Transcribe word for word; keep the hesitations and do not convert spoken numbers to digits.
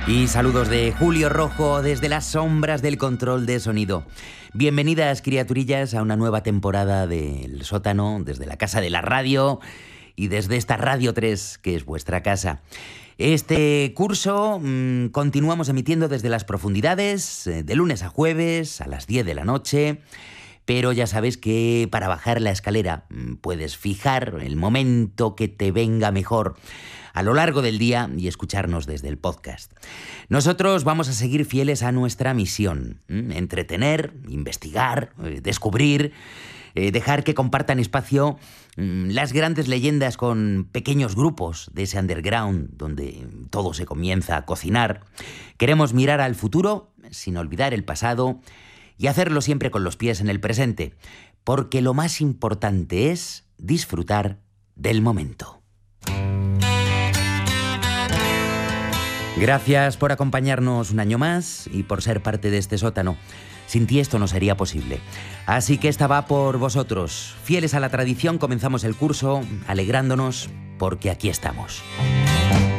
Y saludos de Julio Rojo desde las sombras del control de sonido. Bienvenidas, criaturillas, a una nueva temporada del Sótano, desde la casa de la radio y desde esta Radio tres, que es vuestra casa. Este curso mmm, continuamos emitiendo desde las profundidades, eh, de lunes a jueves, a las diez de la noche... Pero ya sabes que para bajar la escalera puedes fijar el momento que te venga mejor a lo largo del día y escucharnos desde el podcast. Nosotros vamos a seguir fieles a nuestra misión: entretener, investigar, descubrir, dejar que compartan espacio las grandes leyendas con pequeños grupos de ese underground donde todo se comienza a cocinar. Queremos mirar al futuro sin olvidar el pasado y hacerlo siempre con los pies en el presente, porque lo más importante es disfrutar del momento. Gracias por acompañarnos un año más y por ser parte de este sótano. Sin ti esto no sería posible. Así que esta va por vosotros. Fieles a la tradición, comenzamos el curso alegrándonos porque aquí estamos.